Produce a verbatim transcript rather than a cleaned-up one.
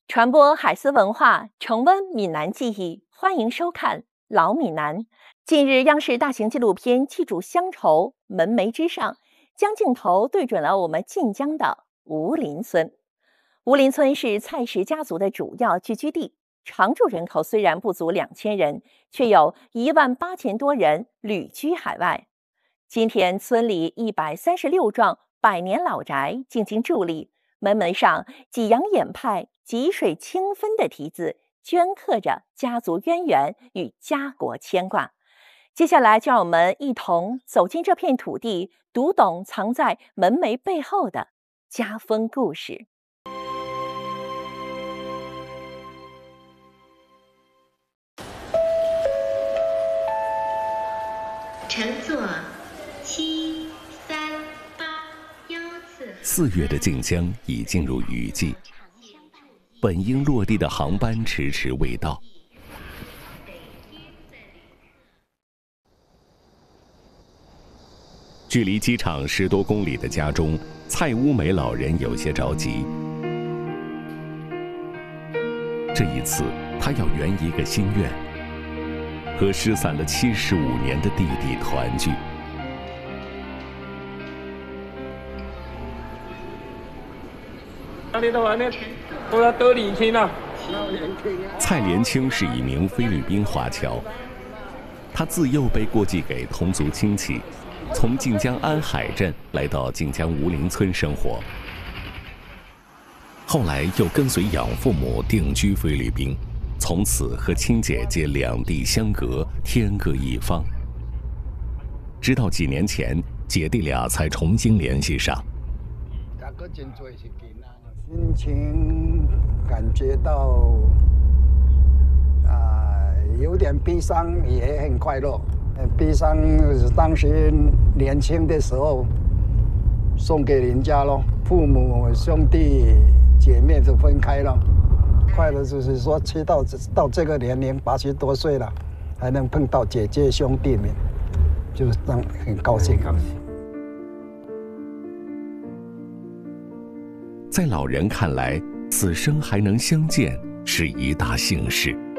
传播海丝文化，重温闽南记忆，欢迎收看《老闽南》。近日，央视大型纪录片《记住乡愁》门楣之上，将镜头对准了我们晋江的吴林村。吴林村是蔡氏家族的主要聚居地，常住人口虽然不足两千人，却有一万八千多人旅居海外。今天，村里一百三十六幢百年老宅静静伫立，门楣上济阳堰派济水清分的题字，镌刻着家族渊源与家国牵挂。接下来，就让我们一同走进这片土地，读懂藏在门楣背后的家风故事。 乘坐七三八幺次。 四月的晋江已进入雨季，本应落地的航班迟迟未到。距离机场十多公里的家中，蔡乌梅老人有些着急。这一次，他要圆一个心愿，和失散了七十五年的弟弟团聚。蔡连清是一名菲律宾华侨，他自幼被过继给同族亲戚，从晋江安海镇来到晋江吴林村生活，后来又跟随养父母定居菲律宾，从此和亲姐姐两地相隔，天各一方。直到几年前，姐弟俩才重新联系上。 心情感觉到啊、呃，有点悲伤，也很快乐。悲伤当时年轻的时候送给人家咯，父母兄弟姐妹都分开了。快乐就是说，吃到到这个年龄，八十多岁了，还能碰到姐姐兄弟们，就让很高兴。高兴。 在老人看来，此生还能相见是一大幸事。